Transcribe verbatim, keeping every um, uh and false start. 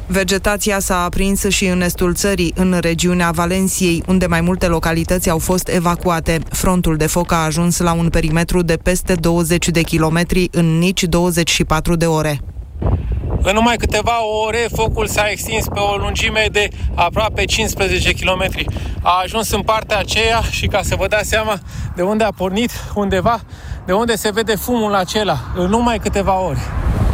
Vegetația s-a aprins și în estul țării, în regiunea Valenciei, unde mai multe localități au fost evacuate. Frontul de foc a ajuns la un perimetru de peste douăzeci de kilometri în nici douăzeci și patru de ore. În numai câteva ore, focul s-a extins pe o lungime de aproape cincisprezece kilometri. A ajuns în partea aceea și, ca să vă dați seama de unde a pornit, undeva, de unde se vede fumul acela, în numai câteva ore.